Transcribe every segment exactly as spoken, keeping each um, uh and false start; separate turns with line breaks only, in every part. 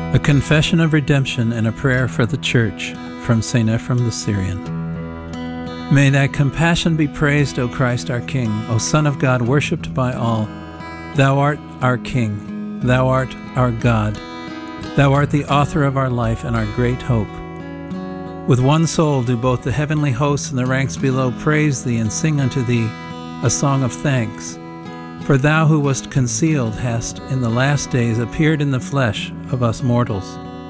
A Confession of Redemption and a Prayer for the Church, from Saint Ephrem the Syrian. May thy compassion be praised, O Christ our King, O Son of God, worshipped by all. Thou art our King, thou art our God, thou art the author of our life and our great hope. With one soul do both the heavenly hosts and the ranks below praise thee and sing unto thee a song of thanks. For thou who wast concealed hast in the last days appeared in the flesh of us mortals.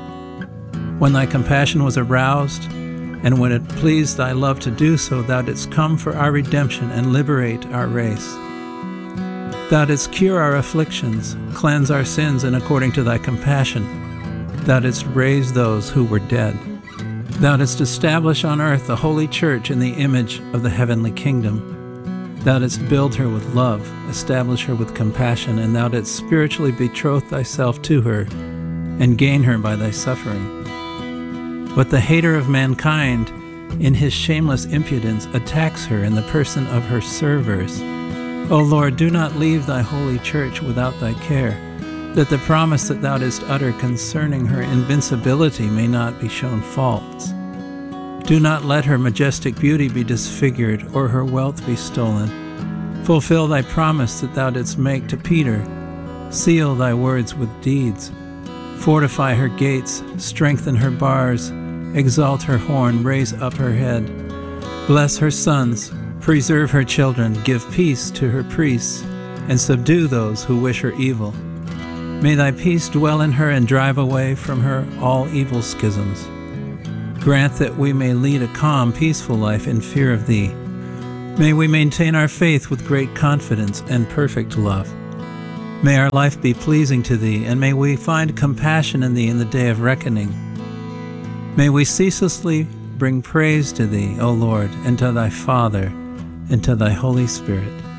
When thy compassion was aroused, and when it pleased thy love to do so, thou didst come for our redemption and liberate our race. Thou didst cure our afflictions, cleanse our sins, and according to thy compassion, thou didst raise those who were dead. Thou didst establish on earth the holy church in the image of the heavenly kingdom. Thou didst build her with love, establish her with compassion, and thou didst spiritually betroth thyself to her, and gain her by thy suffering. But the hater of mankind, in his shameless impudence, attacks her in the person of her servers. O Lord, do not leave thy holy church without thy care, that the promise that thou didst utter concerning her invincibility may not be shown false. Do not let her majestic beauty be disfigured, or her wealth be stolen. Fulfill thy promise that thou didst make to Peter. Seal thy words with deeds. Fortify her gates, strengthen her bars, exalt her horn, raise up her head. Bless her sons, preserve her children, give peace to her priests, and subdue those who wish her evil. May thy peace dwell in her and drive away from her all evil schisms. Grant that we may lead a calm, peaceful life in fear of thee. May we maintain our faith with great confidence and perfect love. May our life be pleasing to thee, and may we find compassion in thee in the day of reckoning. May we ceaselessly bring praise to thee, O Lord, and to thy Father, and to thy Holy Spirit.